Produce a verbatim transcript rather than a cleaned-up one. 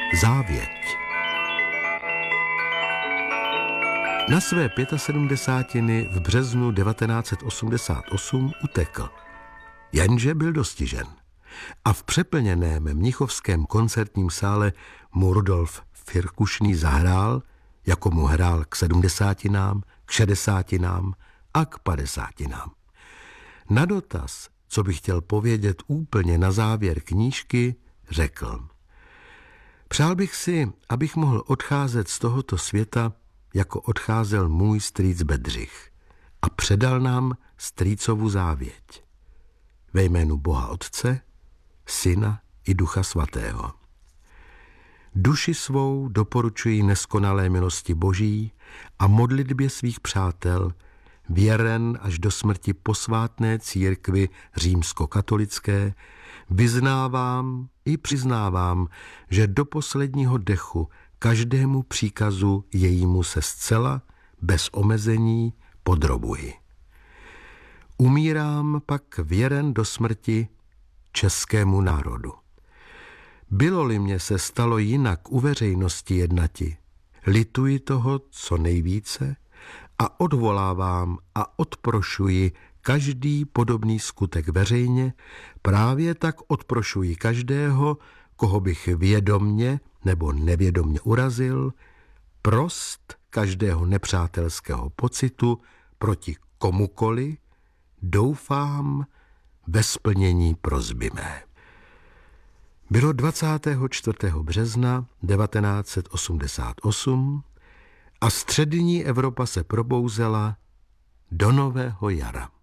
Závěť. Na své sedmdesátiny v březnu devatenáct set osmdesát osm utekl, jenže byl dostižen. A v přeplněném mnichovském koncertním sále mu Rudolf Firkušný zahrál, jako mu hrál k sedmdesátinám, k šedesátinám a k padesátinám. Na dotaz, co bych chtěl povědět úplně na závěr knížky, řekl: Přál bych si, abych mohl odcházet z tohoto světa, jako odcházel můj strýc Bedřich, a předal nám strýcovu závěť. Ve jménu Boha Otce, Syna i Ducha Svatého. Duši svou doporučuji neskonalé milosti Boží a modlitbě svých přátel, věren až do smrti posvátné církvi římskokatolické, vyznávám i přiznávám, že do posledního dechu každému příkazu jejímu se zcela, bez omezení, podrobuji. Umírám pak věren do smrti českému národu. Bylo-li mě se stalo jinak u veřejnosti jednati, lituji toho co nejvíce a odvolávám a odprošuji každý podobný skutek veřejně, právě tak odprošuji každého, koho bych vědomně nebo nevědomně urazil, prost každého nepřátelského pocitu proti komukoli, doufám ve splnění prosby mé. Bylo dvacátého čtvrtého března devatenáct set osmdesát osm a střední Evropa se probouzela do nového jara.